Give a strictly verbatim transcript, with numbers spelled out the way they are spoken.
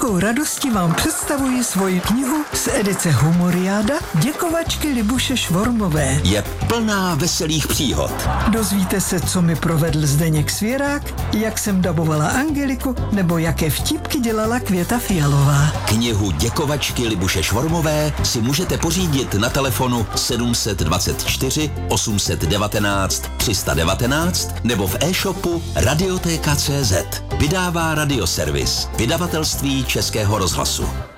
velkou radostí vám představuji svoji knihu z edice Humoriáda Děkovačky Libuše Švormové. Je plná veselých příhod. Dozvíte se, co mi provedl Zdeněk Svěrák, jak jsem dabovala Angeliku, nebo jaké vtipky dělala Květa Fialová. Knihu Děkovačky Libuše Švormové si můžete pořídit na telefonu sedm dvacet čtyři osm devatenáct tři sta devatenáct nebo v e-shopu radioteka tečka cé zet. Vydává Radioservis, vydavatelství Českého rozhlasu.